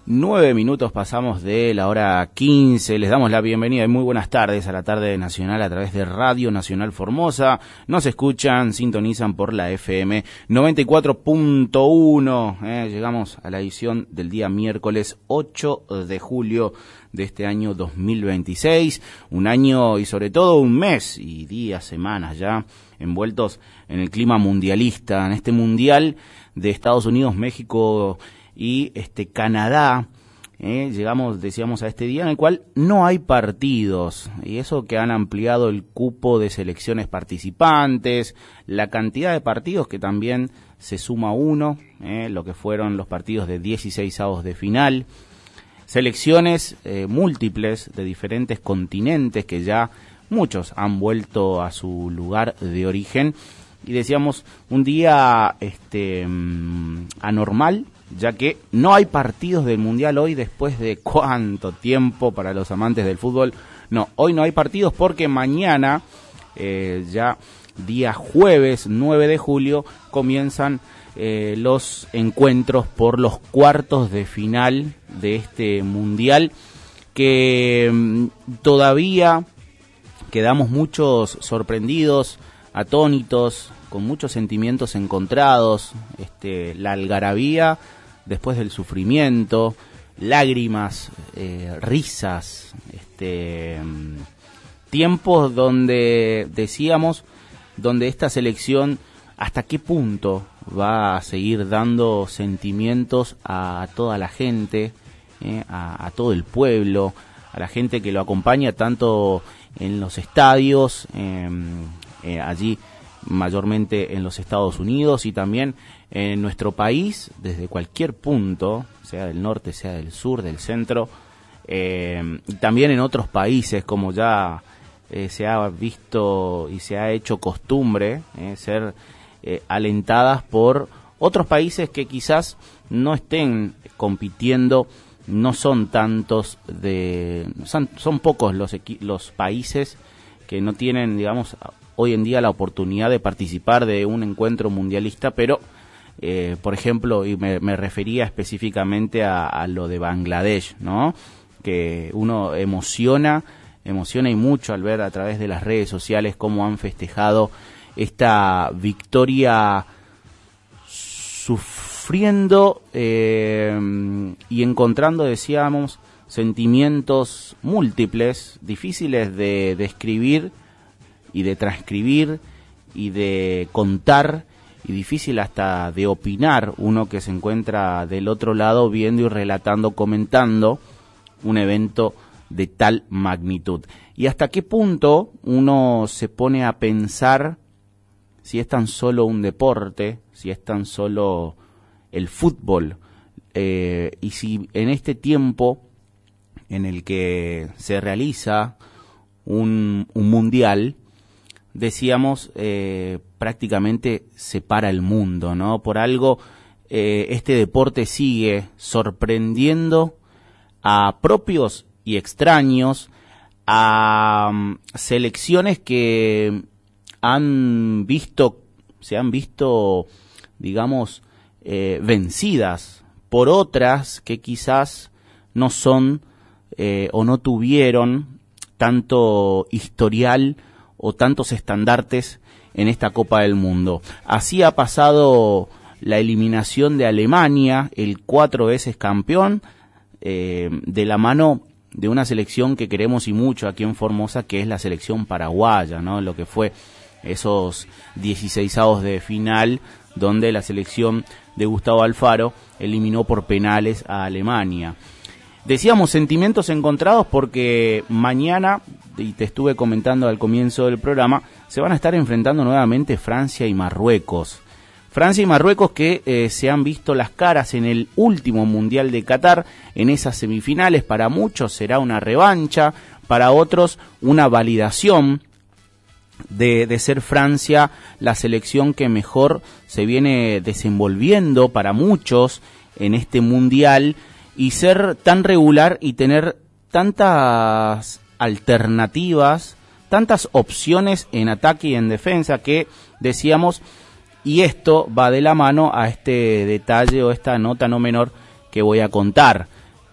9 minutos pasamos de la hora 15, les damos la bienvenida y muy buenas tardes a la tarde nacional a través de Radio Nacional Formosa. Nos escuchan, sintonizan por la FM 94.1. Llegamos a la edición del día miércoles 8 de julio de este año 2026. Un año y sobre todo un mes y días, semanas ya envueltos en el clima mundialista, en este mundial de Estados Unidos, México y Canadá. Decíamos a este día en el cual no hay partidos, y eso que han ampliado el cupo de selecciones participantes, la cantidad de partidos que también se suma uno, lo que fueron los partidos de 16avos de final, selecciones múltiples de diferentes continentes que ya muchos han vuelto a su lugar de origen, y decíamos un día anormal, ya que no hay partidos del Mundial hoy después de cuánto tiempo para los amantes del fútbol. No, hoy no hay partidos porque mañana, ya día jueves 9 de julio, comienzan los encuentros por los cuartos de final de este Mundial, que todavía quedamos muchos sorprendidos, atónitos, con muchos sentimientos encontrados, la algarabía después del sufrimiento, lágrimas, risas, tiempos donde decíamos, donde esta selección hasta qué punto va a seguir dando sentimientos a toda la gente, a todo el pueblo, a la gente que lo acompaña tanto en los estadios, allí mayormente en los Estados Unidos, y también en nuestro país, desde cualquier punto, sea del norte, sea del sur, del centro, y también en otros países, como ya se ha visto y se ha hecho costumbre, ser alentadas por otros países que quizás no estén compitiendo. No son tantos, son pocos los países que no tienen, digamos, hoy en día la oportunidad de participar de un encuentro mundialista, pero por ejemplo, y me refería específicamente a lo de Bangladesh, ¿no? Que uno emociona y mucho al ver a través de las redes sociales cómo han festejado esta victoria, sufriendo y encontrando, decíamos, sentimientos múltiples, difíciles de describir y de transcribir y de contar, y difícil hasta de opinar, uno que se encuentra del otro lado viendo y relatando, comentando un evento de tal magnitud. Y hasta qué punto uno se pone a pensar si es tan solo un deporte, si es tan solo el fútbol, y si en este tiempo en el que se realiza un mundial, decíamos, prácticamente separa el mundo, ¿no? Por algo este deporte sigue sorprendiendo a propios y extraños, a selecciones que se han visto, digamos, vencidas por otras que quizás no son o no tuvieron tanto historial o tantos estandartes en esta Copa del Mundo. Así ha pasado la eliminación de Alemania, el 4 veces campeón, de la mano de una selección que queremos y mucho aquí en Formosa, que es la selección paraguaya, ¿no? Lo que fue esos 16avos de final, donde la selección de Gustavo Alfaro eliminó por penales a Alemania. Decíamos sentimientos encontrados porque mañana, y te estuve comentando al comienzo del programa, se van a estar enfrentando nuevamente Francia y Marruecos. Francia y Marruecos que se han visto las caras en el último Mundial de Qatar, en esas semifinales. Para muchos será una revancha, para otros una validación de ser Francia la selección que mejor se viene desenvolviendo para muchos en este Mundial, y ser tan regular y tener tantas alternativas, tantas opciones en ataque y en defensa, que decíamos, y esto va de la mano a este detalle o esta nota no menor que voy a contar.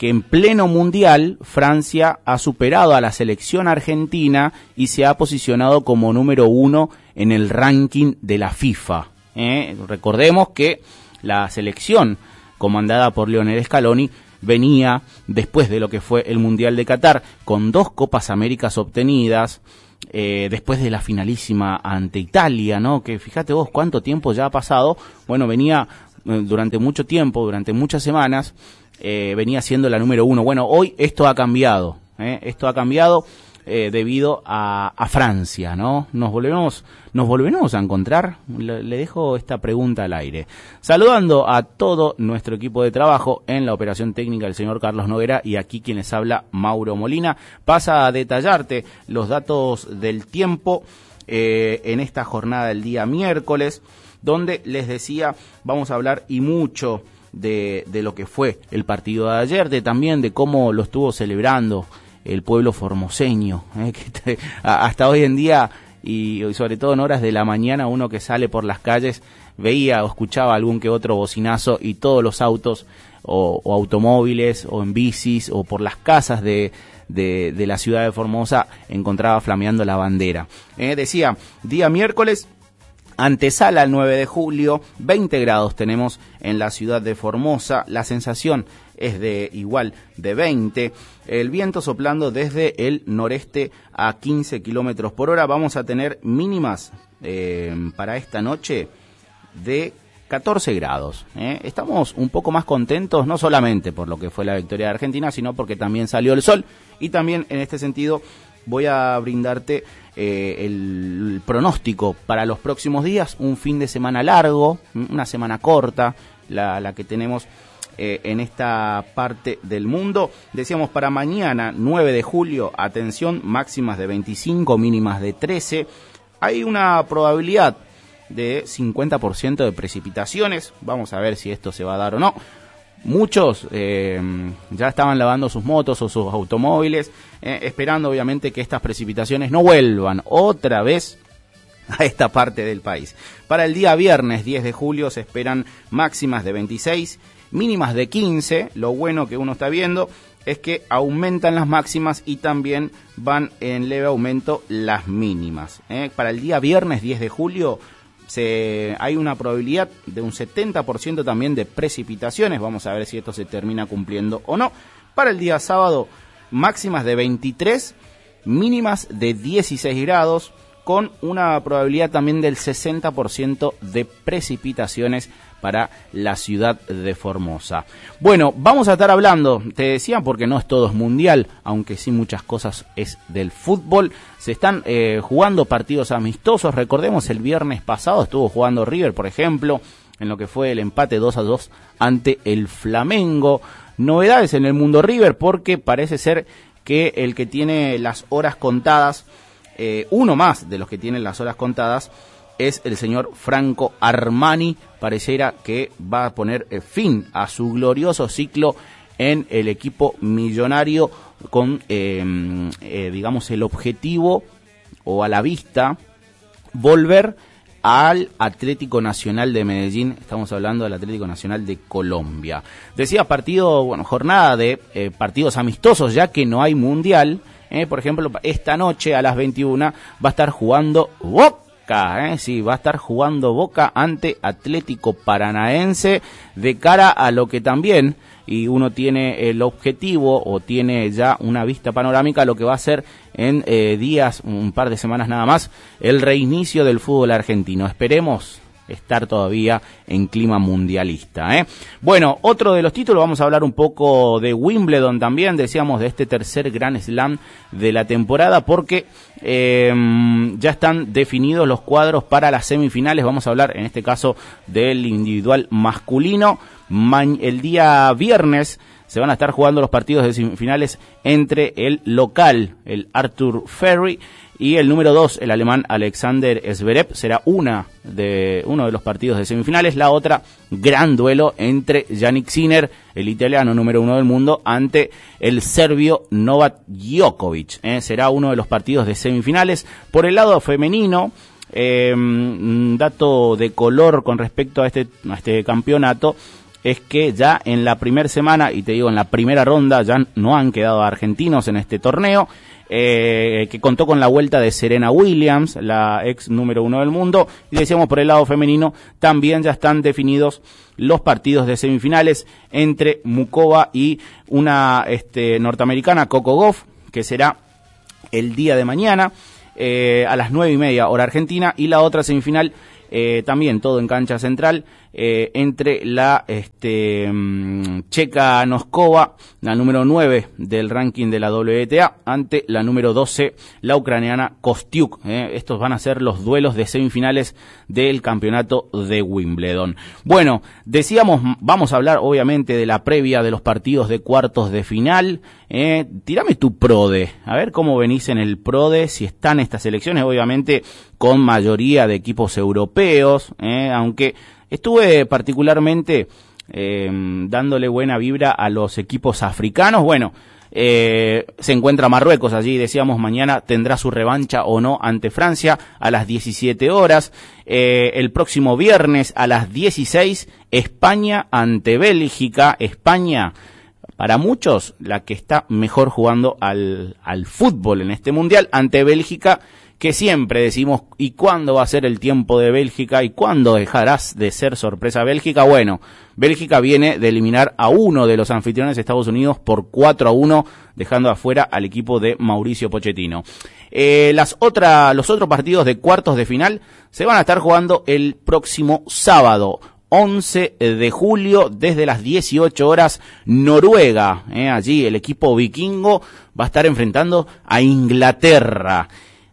que en pleno mundial Francia ha superado a la selección argentina y se ha posicionado como número 1 en el ranking de la FIFA. Recordemos que la selección comandada por Lionel Scaloni venía después de lo que fue el Mundial de Qatar con 2 Copas Américas obtenidas, después de la finalísima ante Italia, ¿no? Que fíjate vos cuánto tiempo ya ha pasado. Bueno, venía durante mucho tiempo, durante muchas semanas, venía siendo la número 1. Bueno, hoy esto ha cambiado, esto ha cambiado debido a Francia, ¿no? Nos volveremos a encontrar. Le dejo esta pregunta al aire. Saludando a todo nuestro equipo de trabajo en la operación técnica, el señor Carlos Noguera, y aquí quien les habla, Mauro Molina. Pasa a detallarte los datos del tiempo en esta jornada del día miércoles, donde les decía, vamos a hablar y mucho de lo que fue el partido de ayer, también de cómo lo estuvo celebrando el pueblo formoseño, que hasta hoy en día, y sobre todo en horas de la mañana, uno que sale por las calles veía o escuchaba algún que otro bocinazo, y todos los autos o automóviles o en bicis o por las casas de la ciudad de Formosa encontraba flameando la bandera. Decía, día miércoles, antesala al 9 de julio, 20 grados tenemos en la ciudad de Formosa, la sensación es de igual de 20, el viento soplando desde el noreste a 15 kilómetros por hora. Vamos a tener mínimas para esta noche de 14 grados. Estamos un poco más contentos, no solamente por lo que fue la victoria de Argentina, sino porque también salió el sol, y también en este sentido voy a brindarte el pronóstico para los próximos días, un fin de semana largo, una semana corta, la que tenemos en esta parte del mundo. Decíamos para mañana, 9 de julio, atención, máximas de 25, mínimas de 13. Hay una probabilidad de 50% de precipitaciones. Vamos a ver si esto se va a dar o no. Muchos ya estaban lavando sus motos o sus automóviles, esperando obviamente que estas precipitaciones no vuelvan otra vez a esta parte del país. Para el día viernes 10 de julio se esperan máximas de 26, mínimas de 15. Lo bueno que uno está viendo es que aumentan las máximas y también van en leve aumento las mínimas. Para el día viernes 10 de julio hay una probabilidad de un 70% también de precipitaciones. Vamos a ver si esto se termina cumpliendo o no. Para el día sábado, máximas de 23, mínimas de 16 grados, con una probabilidad también del 60% de precipitaciones para la ciudad de Formosa. Bueno, vamos a estar hablando, te decía, porque no es todo es mundial, aunque sí muchas cosas es del fútbol. Se están jugando partidos amistosos. Recordemos, el viernes pasado estuvo jugando River, por ejemplo, en lo que fue el empate 2-2 ante el Flamengo. Novedades en el mundo River, porque parece ser que el que tiene las horas contadas, uno más de los que tienen las horas contadas, es el señor Franco Armani. Pareciera que va a poner fin a su glorioso ciclo en el equipo millonario, con digamos el objetivo o a la vista volver al Atlético Nacional de Medellín. Estamos hablando del Atlético Nacional de Colombia. Decía jornada de partidos amistosos, ya que no hay mundial. Por ejemplo, esta noche a las 21 va a estar jugando Boca, sí, va a estar jugando Boca ante Atlético Paranaense, de cara a lo que también, y uno tiene el objetivo o tiene ya una vista panorámica, lo que va a ser en días, un par de semanas nada más, el reinicio del fútbol argentino. Esperemos estar todavía en clima mundialista. Bueno, otro de los títulos, vamos a hablar un poco de Wimbledon también, decíamos, de este tercer Grand Slam de la temporada, porque ya están definidos los cuadros para las semifinales. Vamos a hablar en este caso del individual masculino. El día viernes se van a estar jugando los partidos de semifinales entre el local, el Arthur Ferry, y el número 2, el alemán Alexander Zverev. Será uno de los partidos de semifinales. La otra, gran duelo entre Jannik Sinner, el italiano número 1 del mundo, ante el serbio Novak Djokovic. Será uno de los partidos de semifinales. Por el lado femenino, un dato de color con respecto a este campeonato, es que ya en la primera semana, y te digo en la primera ronda, ya no han quedado argentinos en este torneo, que contó con la vuelta de Serena Williams, la ex número 1 del mundo, y decíamos por el lado femenino, también ya están definidos los partidos de semifinales entre Mucova y una norteamericana, Coco Gauff, que será el día de mañana, a las 9:30 hora argentina, y la otra semifinal, también todo en cancha central, entre la checa Noskova, la número 9 del ranking de la WTA, ante la número 12, la ucraniana Kostiuk. Estos van a ser los duelos de semifinales del campeonato de Wimbledon. Bueno, decíamos, vamos a hablar obviamente de la previa de los partidos de cuartos de final. Tírame tu PRODE, a ver cómo venís en el PRODE, si están estas elecciones, obviamente con mayoría de equipos europeos, aunque estuve particularmente dándole buena vibra a los equipos africanos. Bueno, se encuentra Marruecos allí, decíamos, mañana tendrá su revancha o no ante Francia a las 17 horas. El próximo viernes a las 16, España ante Bélgica. España, para muchos, la que está mejor jugando al fútbol en este mundial, ante Bélgica, que siempre decimos, ¿y cuándo va a ser el tiempo de Bélgica? ¿Y cuándo dejarás de ser sorpresa Bélgica? Bueno, Bélgica viene de eliminar a uno de los anfitriones, Estados Unidos, por 4-1, dejando afuera al equipo de Mauricio Pochettino. Los otros partidos de cuartos de final se van a estar jugando el próximo sábado, 11 de julio, desde las 18 horas, Noruega. Allí el equipo vikingo va a estar enfrentando a Inglaterra.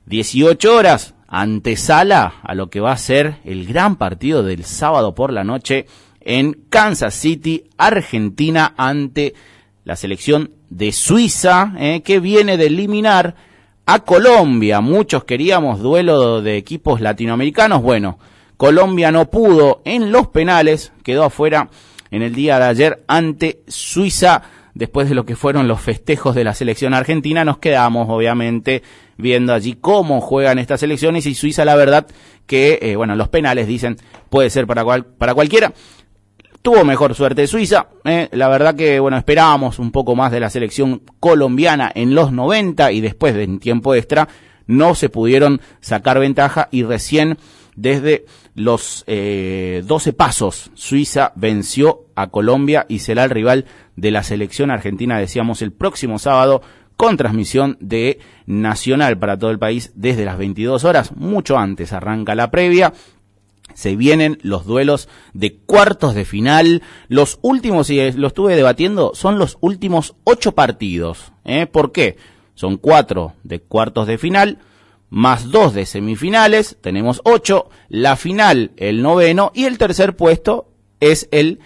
18 horas, antesala a lo que va a ser el gran partido del sábado por la noche en Kansas City, Argentina, ante la selección de Suiza, que viene de eliminar a Colombia. Muchos queríamos duelo de equipos latinoamericanos. Bueno, Colombia no pudo en los penales, quedó afuera en el día de ayer ante Suiza. Después de lo que fueron los festejos de la selección argentina, nos quedamos obviamente viendo allí cómo juegan estas selecciones, y Suiza, la verdad que, los penales dicen, puede ser para cualquiera. Tuvo mejor suerte Suiza, la verdad que, esperábamos un poco más de la selección colombiana en los 90, y después de un tiempo extra no se pudieron sacar ventaja, y recién desde los 12 pasos Suiza venció a Colombia y será el rival de la selección argentina, decíamos, el próximo sábado, con transmisión de Nacional para todo el país desde las 22 horas. Mucho antes arranca la previa. Se vienen los duelos de cuartos de final. Los últimos, y lo estuve debatiendo, son los últimos 8 partidos. ¿Por qué? Son 4 de cuartos de final, más 2 de semifinales, tenemos 8, la final el 9º, y el tercer puesto es el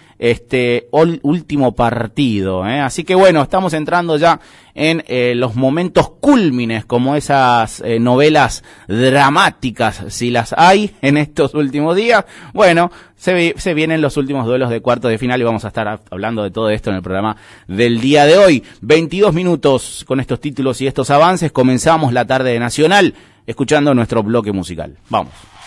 último partido, Así que estamos entrando ya en los momentos cúlmines, como esas novelas dramáticas, si las hay en estos últimos días. Se vienen los últimos duelos de cuartos de final, y vamos a estar hablando de todo esto en el programa del día de hoy. 22 minutos con estos títulos y estos avances. Comenzamos la tarde de Nacional escuchando nuestro bloque musical. Vamos.